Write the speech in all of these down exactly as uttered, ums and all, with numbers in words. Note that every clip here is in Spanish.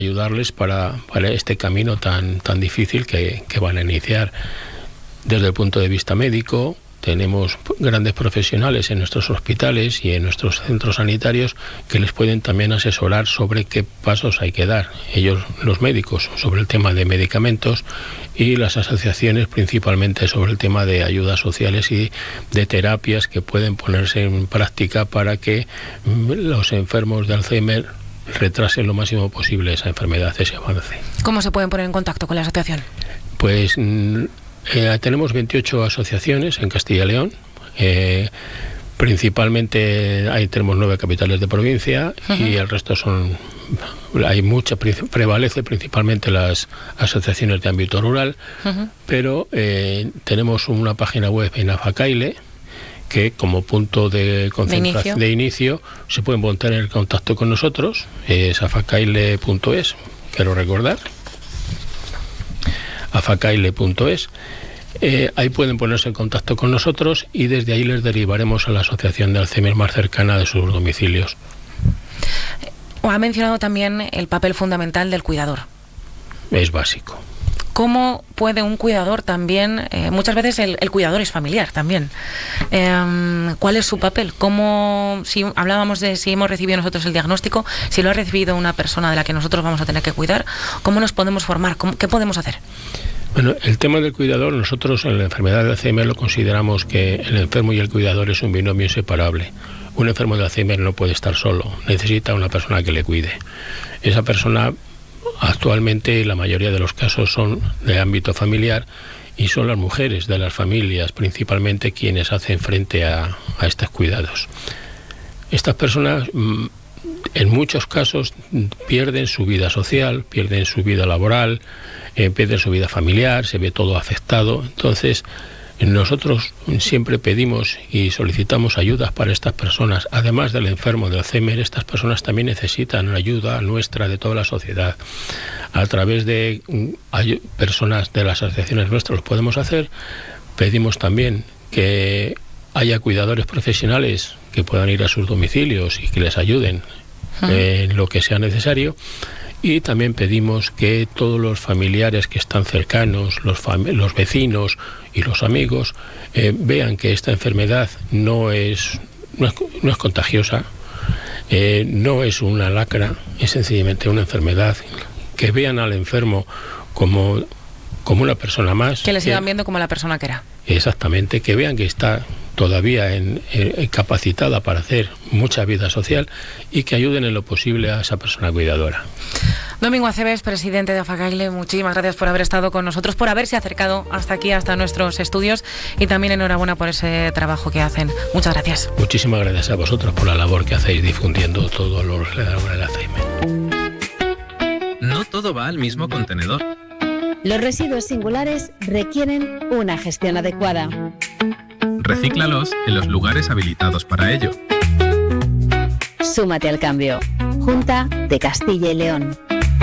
ayudarles para, para este camino tan, tan difícil que, que van a iniciar. Desde el punto de vista médico, tenemos grandes profesionales en nuestros hospitales y en nuestros centros sanitarios que les pueden también asesorar sobre qué pasos hay que dar. Ellos, los médicos, sobre el tema de medicamentos, y las asociaciones principalmente sobre el tema de ayudas sociales y de terapias que pueden ponerse en práctica para que los enfermos de Alzheimer retrasen lo máximo posible esa enfermedad, ese avance. ¿Cómo se pueden poner en contacto con la asociación? Pues eh, tenemos veintiocho asociaciones en Castilla y León. Eh, principalmente ahí tenemos nueve capitales de provincia. Uh-huh. Y el resto son, hay mucha, prevalece principalmente las asociaciones de ámbito rural. Uh-huh. Pero eh, tenemos una página web en Afacaile, que como punto de concentración de inicio, de inicio se pueden poner en contacto con nosotros. Es afacaile punto es, quiero recordar, afacaile punto es. Eh, ahí pueden ponerse en contacto con nosotros y desde ahí les derivaremos a la asociación de Alzheimer más cercana de sus domicilios. Ha mencionado también el papel fundamental del cuidador. Es básico. ¿Cómo puede un cuidador también, eh, muchas veces el, el cuidador es familiar también, eh, cuál es su papel? ¿Cómo, si hablábamos de si hemos recibido nosotros el diagnóstico, si lo ha recibido una persona de la que nosotros vamos a tener que cuidar, ¿cómo nos podemos formar? ¿Cómo, ¿Qué podemos hacer? Bueno, el tema del cuidador, nosotros en la enfermedad de Alzheimer lo consideramos que el enfermo y el cuidador es un binomio inseparable. Un enfermo de Alzheimer no puede estar solo, necesita una persona que le cuide. Esa persona, actualmente la mayoría de los casos son de ámbito familiar y son las mujeres de las familias principalmente quienes hacen frente a, a estos cuidados. Estas personas en muchos casos pierden su vida social, pierden su vida laboral, eh, pierden su vida familiar, se ve todo afectado. Entonces nosotros siempre pedimos y solicitamos ayudas para estas personas. Además del enfermo de Alzheimer, estas personas también necesitan ayuda nuestra, de toda la sociedad. A través de hay personas de las asociaciones nuestras lo podemos hacer. Pedimos también que haya cuidadores profesionales que puedan ir a sus domicilios y que les ayuden eh, en lo que sea necesario. Y también pedimos que todos los familiares que están cercanos, los, fam- los vecinos y los amigos, eh, vean que esta enfermedad no es, no es, no es contagiosa, eh, no es una lacra, es sencillamente una enfermedad, que vean al enfermo como, como una persona más. Que le sigan que, viendo como la persona que era. Exactamente, que vean que está todavía en, en, capacitada para hacer mucha vida social y que ayuden en lo posible a esa persona cuidadora. Domingo Aceves, presidente de Afacaile, muchísimas gracias por haber estado con nosotros, por haberse acercado hasta aquí, hasta nuestros estudios, y también enhorabuena por ese trabajo que hacen. Muchas gracias. Muchísimas gracias a vosotros por la labor que hacéis difundiendo todo lo relacionado con el Alzheimer. No todo va al mismo contenedor. Los residuos singulares requieren una gestión adecuada. Recíclalos en los lugares habilitados para ello. Súmate al cambio. Junta de Castilla y León.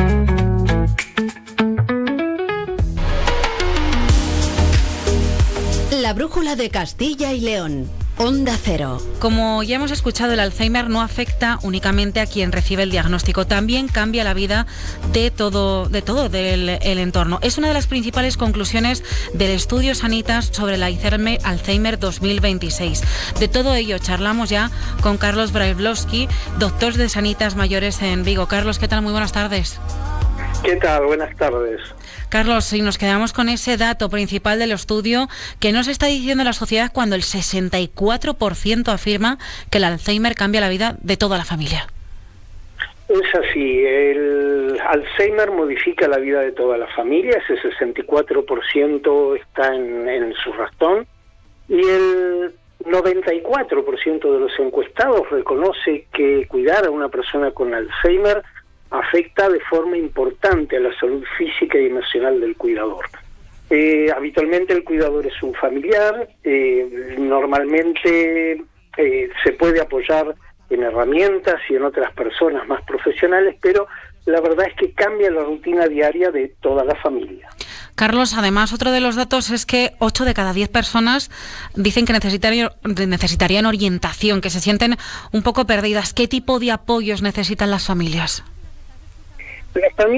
La brújula de Castilla y León. Onda Cero. Como ya hemos escuchado, el Alzheimer no afecta únicamente a quien recibe el diagnóstico, también cambia la vida de todo, de todo del el entorno. Es una de las principales conclusiones del estudio Sanitas sobre el Alzheimer dos mil veintiséis. De todo ello charlamos ya con Carlos Brailovsky, doctor de Sanitas Mayores en Vigo. Carlos, ¿qué tal? Muy buenas tardes. ¿Qué tal? Buenas tardes. Carlos, si nos quedamos con ese dato principal del estudio, ¿qué nos está diciendo la sociedad cuando el sesenta y cuatro por ciento afirma que el Alzheimer cambia la vida de toda la familia? Es así, el Alzheimer modifica la vida de toda la familia, ese sesenta y cuatro por ciento está en, en su ratón, y el noventa y cuatro por ciento de los encuestados reconoce que cuidar a una persona con Alzheimer afecta de forma importante a la salud física y emocional del cuidador. Eh, habitualmente el cuidador es un familiar, eh, normalmente eh, se puede apoyar en herramientas y en otras personas más profesionales, pero la verdad es que cambia la rutina diaria de toda la familia. Carlos, además, otro de los datos es que ocho de cada diez personas dicen que necesitarían, necesitarían orientación, que se sienten un poco perdidas. ¿Qué tipo de apoyos necesitan las familias? Las familias